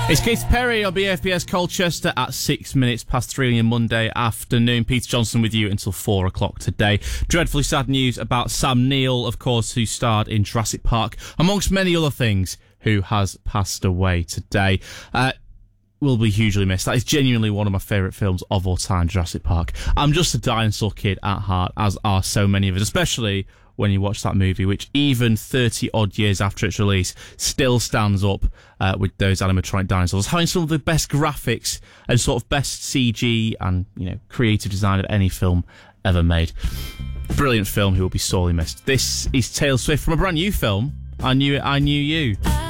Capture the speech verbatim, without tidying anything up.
It's Katy Perry on B F B S Colchester at six minutes past three on your Monday afternoon. Peter Johnson with you until four o'clock today. Dreadfully sad news about Sam Neill, of course, who starred in Jurassic Park, amongst many other things, who has passed away today. Uh, will be hugely missed. That is genuinely one of my favourite films of all time, Jurassic Park. I'm just a dinosaur kid at heart, as are so many of us, especially when you watch that movie, which even thirty odd years after its release still stands up uh, with those animatronic dinosaurs, having some of the best graphics and sort of best C G and, you know, creative design of any film ever made. Brilliant film who will be sorely missed. This is Taylor Swift from a brand new film, I Knew It, I Knew You.